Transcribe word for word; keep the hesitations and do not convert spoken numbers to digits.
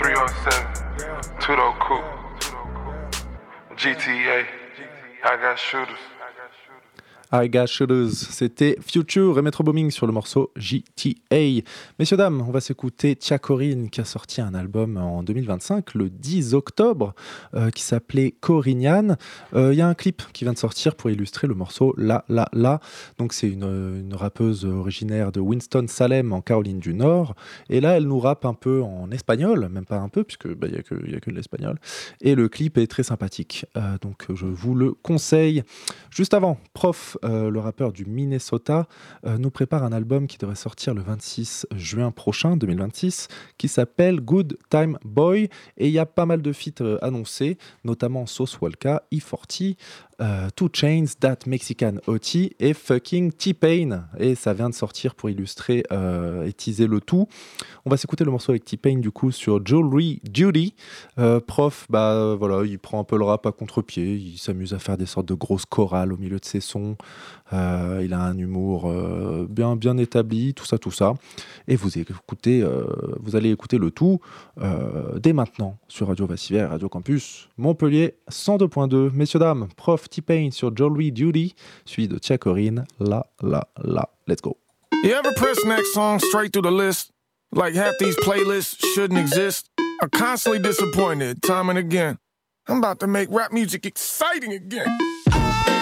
three oh seven, two-door coupe, G T A, I got shooters. I Got Shooters, c'était Future et Metro Booming sur le morceau G T A. Messieurs, dames, on va s'écouter Tia Corinne qui a sorti un album en deux mille vingt-cinq, le dix octobre, euh, qui s'appelait Corinian. Il euh, y a un clip qui vient de sortir pour illustrer le morceau La La La. Donc c'est une, une rappeuse originaire de Winston-Salem en Caroline du Nord. Et là, elle nous rappe un peu en espagnol, même pas un peu, puisque il bah, n'y a, a que de l'espagnol. Et le clip est très sympathique. Euh, donc je vous le conseille. Juste avant, Prof, Euh, le rappeur du Minnesota, euh, nous prépare un album qui devrait sortir le vingt-six juin prochain, deux mille vingt-six, qui s'appelle Good Time Boy. Et il y a pas mal de feats euh, annoncés, notamment Sauce Walka, E quarante, euh, two Chainz, That Mexican Hottie et fucking T-Pain. Et ça vient de sortir pour illustrer euh, et teaser le tout. On va s'écouter le morceau avec T-Pain du coup sur Jewelry Duty. Euh, prof, bah euh, voilà, il prend un peu le rap à contre-pied, il s'amuse à faire des sortes de grosses chorales au milieu de ses sons. Euh, il a un humour euh, bien bien établi, tout ça, tout ça. Et vous écoutez, euh, vous allez écouter le tout euh, dès maintenant sur Radio Vassivière et Radio Campus Montpellier cent deux point deux. Messieurs dames, Prof T-Pain sur Jewelry Duty, suivi de Tia Corinne, La La La. Let's go. You ever press next song straight through the list? Like half these playlists shouldn't exist? I'm constantly disappointed, time and again. I'm about to make rap music exciting again.